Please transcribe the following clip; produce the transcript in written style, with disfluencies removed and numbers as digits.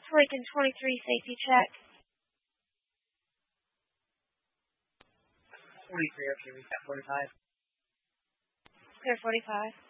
Lincoln 23 safety check. 43, okay, we got 45. Clear 45.